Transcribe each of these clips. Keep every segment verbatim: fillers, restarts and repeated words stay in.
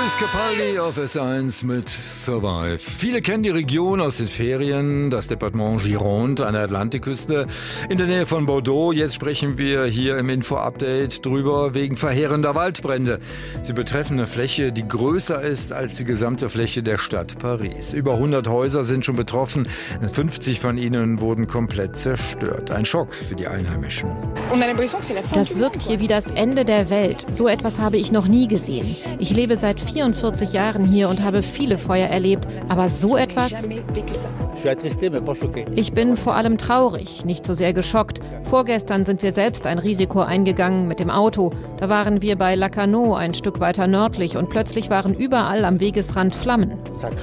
Luis Capaldi auf S eins mit Survive. Viele kennen die Region aus den Ferien, das Departement Gironde an der Atlantikküste in der Nähe von Bordeaux. Jetzt sprechen wir hier im Info-Update drüber wegen verheerender Waldbrände. Sie betreffen eine Fläche, die größer ist als die gesamte Fläche der Stadt Paris. Über hundert Häuser sind schon betroffen, fünfzig von ihnen wurden komplett zerstört. Ein Schock für die Einheimischen. Das wirkt hier wie das Ende der Welt. So etwas habe ich noch nie gesehen. Ich lebe seit vierundvierzig Jahren hier und habe viele Feuer erlebt. Aber so etwas? Ich bin vor allem traurig, nicht so sehr geschockt. Vorgestern sind wir selbst ein Risiko eingegangen mit dem Auto. Da waren wir bei Lacanau, ein Stück weiter nördlich, und plötzlich waren überall am Wegesrand Flammen.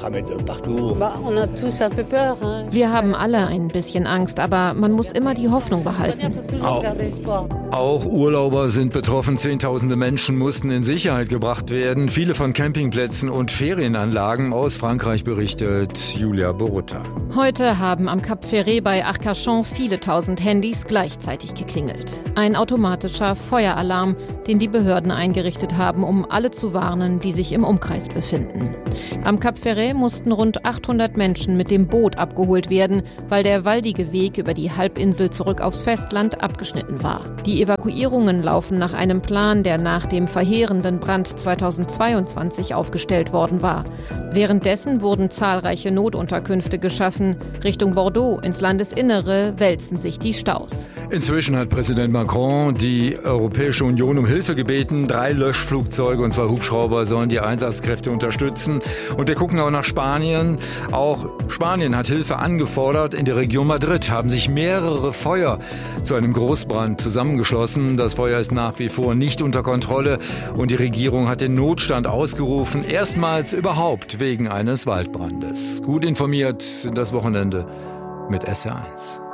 Wir haben alle ein bisschen Angst, aber man muss immer die Hoffnung behalten. Auch, auch Urlauber sind betroffen. Zehntausende Menschen mussten in Sicherheit gebracht werden. Viele von Campingplätzen und Ferienanlagen. Aus Frankreich berichtet Julia Borutta. Heute haben am Cap Ferret bei Arcachon viele tausend Handys gleichzeitig geklingelt. Ein automatischer Feueralarm, den die Behörden eingerichtet haben, um alle zu warnen, die sich im Umkreis befinden. Am Cap Ferret mussten rund achthundert Menschen mit dem Boot abgeholt werden, weil der waldige Weg über die Halbinsel zurück aufs Festland abgeschnitten war. Die Evakuierungen laufen nach einem Plan, der nach dem verheerenden Brand zweitausendzweiundzwanzig aufgestellt worden war. Währenddessen wurden zahlreiche Notunterkünfte geschaffen. Richtung Bordeaux ins Landesinnere wälzen sich die Staus. Inzwischen hat Präsident Macron die Europäische Union um Hilfe gebeten. Drei Löschflugzeuge und zwei Hubschrauber sollen die Einsatzkräfte unterstützen. Und wir gucken auch nach Spanien. Auch Spanien hat Hilfe angefordert. In der Region Madrid haben sich mehrere Feuer zu einem Großbrand zusammengeschlossen. Das Feuer ist nach wie vor nicht unter Kontrolle und die Regierung hat den Notstand ausgerufen. Erstmals überhaupt wegen eines Waldbrandes. Gut informiert das Wochenende mit S R eins.